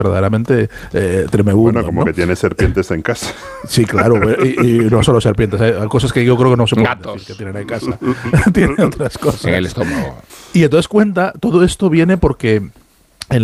verdaderamente tremebundos. Bueno, como ¿no? que tiene serpientes en casa. Sí, claro, y no solo serpientes, hay cosas que yo creo que no se pueden decir que tienen en casa. Tienen otras cosas. En el estómago. Y entonces cuenta, todo esto viene porque